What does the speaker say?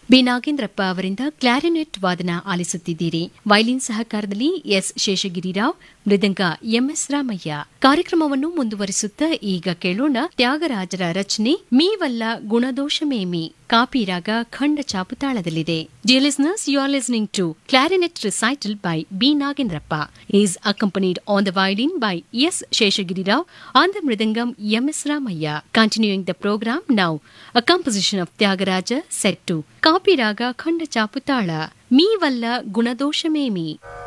B Nagendrappa ಅವರಿಂದ clarinet ವಾದನ ಆಲಿಸುತ್ತಿದ್ದೀರಿ. Violin ಸಹಕಾರದಲ್ಲಿ S Sheshagiri Rao, ಮೃದಂಗ MS Ramaiah. ಕಾರ್ಯಕ್ರಮವನ್ನು ಮುಂದುವರಿಸುತ್ತಾ ಈಗ ಕೇಳೋಣ ತ್ಯಾಗರಾಜರ ರಚನೆ ಮೀವಲ್ಲ ಗುಣದೋಷಮೇಮಿ, ಕಾಪಿರಾಗ ಖಂಡ ಚಾಪುತಾಳದಲ್ಲಿದೆ. Dear listeners, you are listening to Clarinet Recital by B. Nagendrappa. He is accompanied on the violin by S. Sheshagiri Rao, on the mridangam M.S. Ramaya. Continuing the program now, a composition of Tyagaraja set to Kapiraga Khanda Chaputala, Me Valla Gunadoshamemi.